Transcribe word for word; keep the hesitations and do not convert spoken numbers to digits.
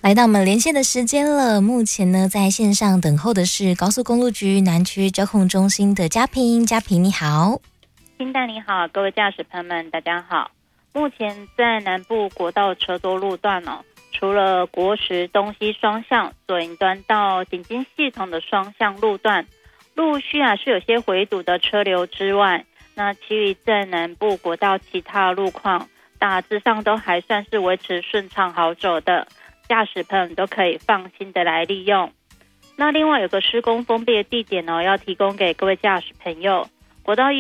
来到我们连线的时间了，目前呢在线上等候的是高速公路局南区交控中心的嘉平，嘉平你好。 清代你好，各位驾驶朋友们大家好。目前在南部国道车多路段哦，除了国十东西双向左营端到顶金系统的双向路段陆续啊是有些回堵的车流之外，那其余在南部国道其他路况大致上都还算是维持顺畅好走的，驾驶朋友都可以放心的来利用。那另外有个施工封闭的地点哦，要提供给各位驾驶朋友，国道一